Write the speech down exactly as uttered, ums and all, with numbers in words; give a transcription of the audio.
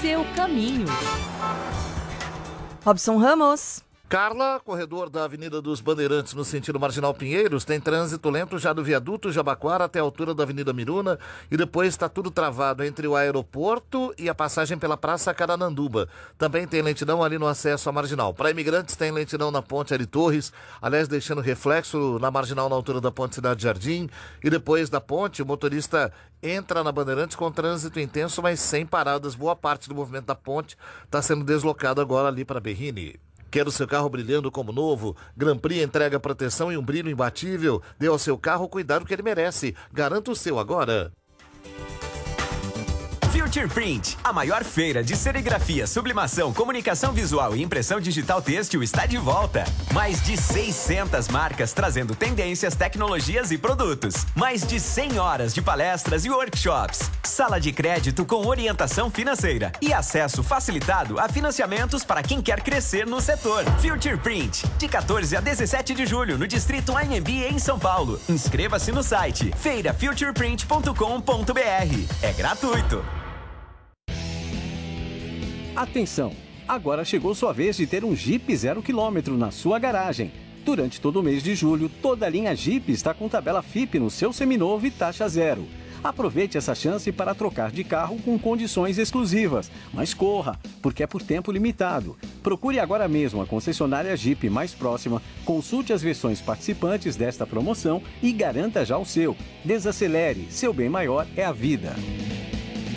seu caminho. Robson Ramos. Carla, corredor da Avenida dos Bandeirantes no sentido Marginal Pinheiros, tem trânsito lento já do viaduto Jabaquara até a altura da Avenida Miruna e depois está tudo travado entre o aeroporto e a passagem pela Praça Carananduba. Também tem lentidão ali no acesso à Marginal. Para imigrantes tem lentidão na Ponte Ari Torres, aliás deixando reflexo na Marginal na altura da Ponte Cidade Jardim e depois da ponte o motorista entra na Bandeirantes com trânsito intenso, mas sem paradas. Boa parte do movimento da ponte está sendo deslocado agora ali para Berrini. Quer o seu carro brilhando como novo? Grand Prix entrega proteção e um brilho imbatível. Dê ao seu carro o cuidado que ele merece. Garanta o seu agora. Future Print, a maior feira de serigrafia, sublimação, comunicação visual e impressão digital têxtil está de volta. Mais de seiscentas marcas trazendo tendências, tecnologias e produtos. Mais de cem horas de palestras e workshops. Sala de crédito com orientação financeira e acesso facilitado a financiamentos para quem quer crescer no setor. Future Print, de quatorze a dezessete de julho no Distrito A M B em São Paulo. Inscreva-se no site feira future print ponto com ponto b r. É gratuito. Atenção! Agora chegou sua vez de ter um Jeep zero quilômetro na sua garagem. Durante todo o mês de julho, toda a linha Jeep está com tabela F I P no seu seminovo e taxa zero. Aproveite essa chance para trocar de carro com condições exclusivas. Mas corra, porque é por tempo limitado. Procure agora mesmo a concessionária Jeep mais próxima, consulte as versões participantes desta promoção e garanta já o seu. Desacelere, seu bem maior é a vida.